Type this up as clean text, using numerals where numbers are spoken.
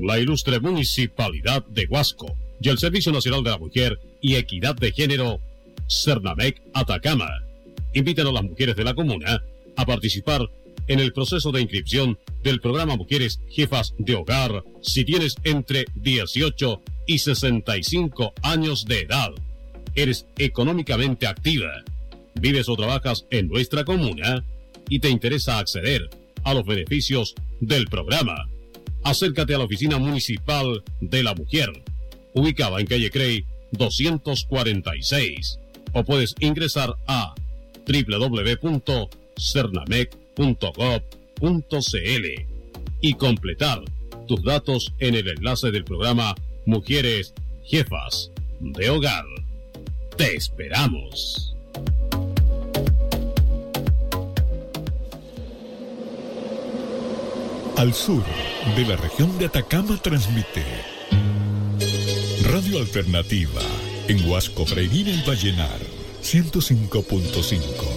la ilustre Municipalidad de Huasco y el Servicio Nacional de la Mujer y Equidad de Género, Cernamec Atacama, invitan a las mujeres de la comuna a participar en el proceso de inscripción del programa Mujeres Jefas de Hogar si tienes entre 18 y 65 años de edad, eres económicamente activa, vives o trabajas en nuestra comuna y te interesa acceder a los beneficios del programa. Acércate a la Oficina Municipal de la Mujer, ubicada en calle Crey 246, o puedes ingresar a www.cernamec.gov.cl y completar tus datos en el enlace del programa Mujeres Jefas de Hogar. ¡Te esperamos! Al sur de la región de Atacama transmite Radio Alternativa en Huasco, Freirina y Vallenar 105.5.